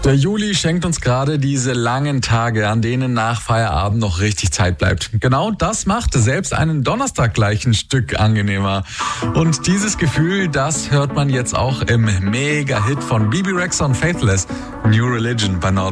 Der Juli schenkt uns gerade diese langen Tage, an denen nach Feierabend noch richtig Zeit bleibt. Genau das macht selbst einen Donnerstag gleich ein Stück angenehmer. Und dieses Gefühl, das hört man jetzt auch im Mega-Hit von Bebe Rexha und Faithless, New Religion bei Nord.